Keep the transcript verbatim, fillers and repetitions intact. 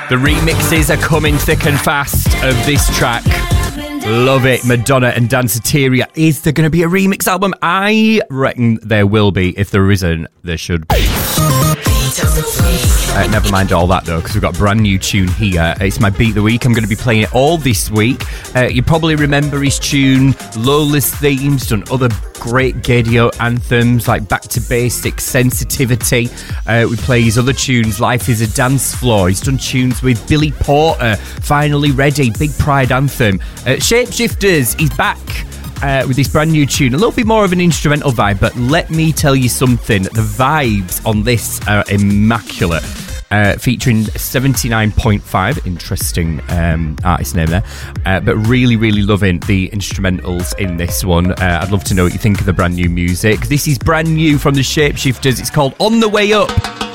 The remixes are coming thick and fast of this track. Love it. Madonna and Danceteria. Is there going to be a remix album? I reckon there will be. If there isn't, there should be. Uh, never mind all that though, because we've got a brand new tune here. It's my Beat of the Week. I'm going to be playing it all this week. Uh, you probably remember his tune, Lola's Themes, done other great Gadio anthems like Back to Basics, Sensitivity. Uh, we play his other tunes, Life is a Dance Floor. He's done tunes with Billy Porter, Finally Ready, Big Pride Anthem. Uh, Shapeshifters, he's back. Uh, with this brand new tune, a little bit more of an instrumental vibe, but let me tell you something, the vibes on this are immaculate. Uh, featuring seventy-nine point five, interesting um, artist name there, uh, but really, really loving the instrumentals in this one. Uh, I'd love to know what you think of the brand new music. This is brand new from the Shapeshifters. It's called On the Way Up.